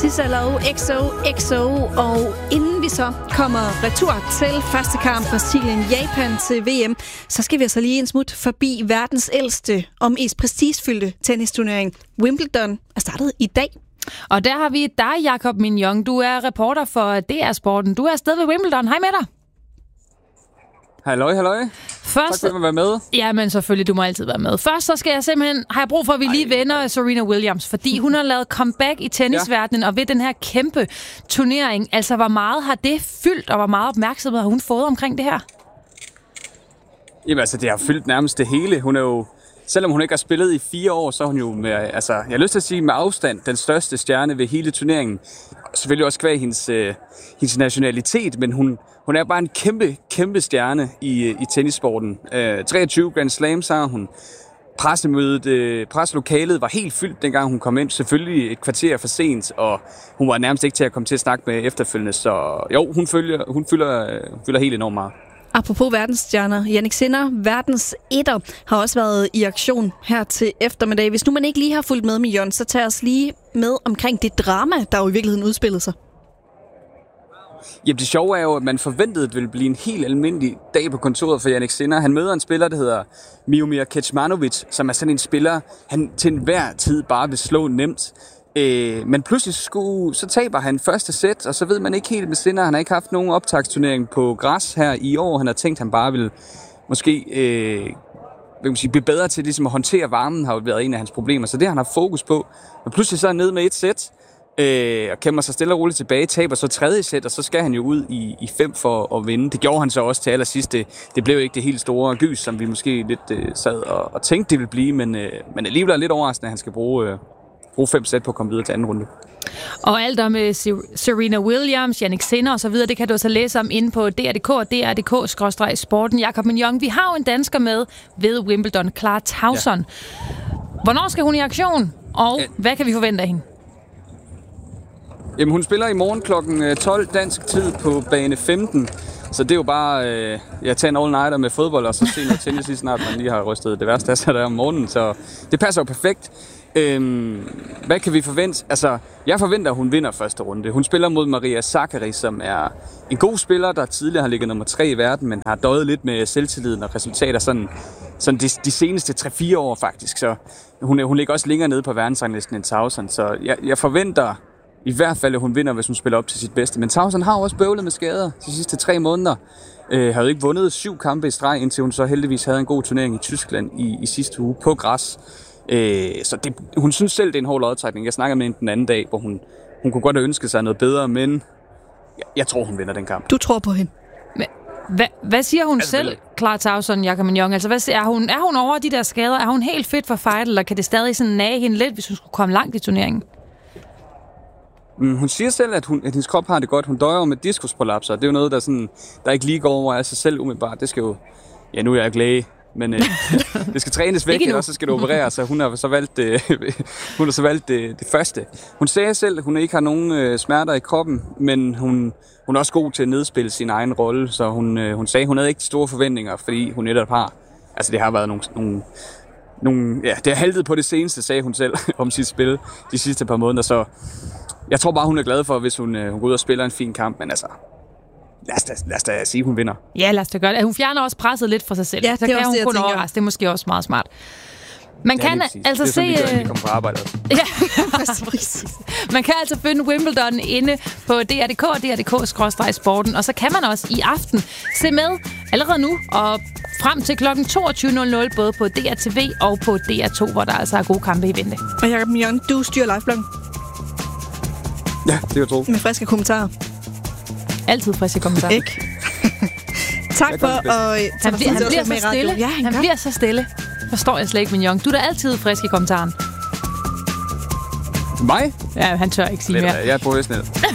Cicelo, XOXO, og inden vi så kommer retur til første kamp Brasilien-Japan til VM, så skal vi altså lige en smut forbi verdens ældste og mest prestigefyldte tennisturnering. Wimbledon er startet i dag. Og der har vi dig, Jakob Mignon. Du er reporter for DR-sporten. Du er afsted ved Wimbledon. Hej med dig. Halløj. Først, tak for at være med. Ja, men selvfølgelig, du må altid være med. Først så skal jeg simpelthen, har jeg brug for, at vi lige vender Serena Williams, fordi hun har lavet comeback i tennisverdenen, og ved den her kæmpe turnering. Altså, hvor meget har det fyldt, og hvor meget opmærksomhed har hun fået omkring det her? Jamen altså, det har fyldt nærmest det hele. Hun er jo, selvom hun ikke har spillet i 4 år, så er hun jo med, altså, jeg har lyst til at sige med afstand, den største stjerne ved hele turneringen. Selvfølgelig også kvæg hendes nationalitet, men hun er bare en kæmpe stjerne i tennissporten. 23 Grand Slams har hun. Presselokalet var helt fyldt, dengang hun kom ind. Selvfølgelig et kvarter for sent, og hun var nærmest ikke til at komme til at snakke med efterfølgende. Så jo, hun fylder helt enormt meget. Apropos verdensstjerner, Jannik Sinner, verdens etter, har også været i aktion her til eftermiddag. Hvis nu man ikke lige har fulgt med, Jon, så tager os lige med omkring det drama, der jo i virkeligheden udspillede sig. Jamen det sjove er jo, at man forventede, at det ville blive en helt almindelig dag på kontoret for Jannik Sinner. Han møder en spiller, der hedder Miomir Kecmanovic, som er sådan en spiller, han til enhver tid bare vil slå nemt. Men pludselig så taber han første sæt, og så ved man ikke helt med Sinner. Han har ikke haft nogen optaktsturnering på græs her i år. Han har tænkt, at han bare vil måske blive bedre til ligesom at håndtere varmen, har jo været en af hans problemer. Så det han har fokus på. Men pludselig så er han ned med et sæt, og kæmper sig stille og roligt tilbage, taber så tredje sæt, og så skal han jo ud i 5 for at vinde. Det gjorde han så også til allersidst. Det blev ikke det helt store gys, som vi måske lidt sad og tænkte, det ville blive, men alligevel er lidt overraskende, at han skal bruge 5 sæt på at komme videre til anden runde. Og alt om Serena Williams, Jannik Sinner og så videre, det kan du så læse om inde på DR.dk og DR.dk/sporten. Jakob Mignon, vi har jo en dansker med ved Wimbledon, Clara Tauson. Ja. Hvornår skal hun i aktion, og hvad kan vi forvente af hende? Jamen, hun spiller i morgen kl. 12 dansk tid på bane 15. Så det er jo bare tage en all-nighter med fodbold, og så se noget tennis lige snart, man lige har rystet det værste af sig der om morgenen. Så det passer jo perfekt. Hvad kan vi forvente? Altså, jeg forventer, at hun vinder første runde. Hun spiller mod Maria Sakkari, som er en god spiller, der tidligere har ligget nummer 3 i verden, men har døjet lidt med selvtilliden og resultater sådan de seneste 3-4 år faktisk. Så hun ligger også længere nede på verdensranglisten end Tauson. Så jeg forventer i hvert fald, at hun vinder, hvis hun spiller op til sit bedste. Men Tauson har også bøvlet med skader de sidste 3 måneder. Har jo ikke vundet 7 kampe i streg, indtil hun så heldigvis havde en god turnering i Tyskland i sidste uge på græs. Så hun synes selv, det er en hård lodtrækning. Jeg snakker med hende den anden dag, hvor hun kunne godt have ønsket sig noget bedre, men jeg tror, hun vinder den kamp. Du tror på hende? Hvad siger hun selv, Clara Tauson, Jakob Mignon? Altså, er hun over de der skader? Er hun helt fit for fight, eller kan det stadig sådan nage hende lidt, hvis hun skulle komme langt i turneringen? Hun siger selv, at hendes krop har det godt. Hun døjer med diskusprolapser. Det er jo noget, der ikke lige går over af sig selv umiddelbart. Det skal jo... Ja, nu er jeg læge, men det skal trænes væk, eller så skal det opereres. Så hun har så valgt det første. Hun sagde selv, at hun ikke har nogen smerter i kroppen, men hun er også god til at nedspille sin egen rolle. Så hun sagde, hun havde ikke de store forventninger, fordi hun netop har... Altså, det har været nogle det har haltet på det seneste, sagde hun selv, om sit spil de sidste par måneder. Så jeg tror bare, hun er glad for, hvis hun går ud og spiller en fin kamp, men altså... Lad os da sige, hun vinder. Ja, lad os da gøre det. Hun fjerner også presset lidt fra sig selv. Ja, så kan hun kun overraske. Det er måske også meget smart. Man kan altså se... Det er sådan, vi kommer på arbejde. Ja, præcis. Man kan altså finde Wimbledon inde på DR.dk og DR.dk/sporten. Og så kan man også i aften se med allerede nu og frem til kl. 22.00 både på DRTV og på DR2, hvor der altså er gode kampe i vente. Og Jakob Mignon, du styrer livebloggen. Ja, det er tro. Med friske kommentarer. Altid friske kommentarer. Ikke? Tak for at... Han bliver så stille. Ja, han bliver så stille. Forstår jeg slet ikke, Mignon. Du er da altid frisk i kommentaren. Mig? Ja, han tør ikke sige mere. Jeg er professionel.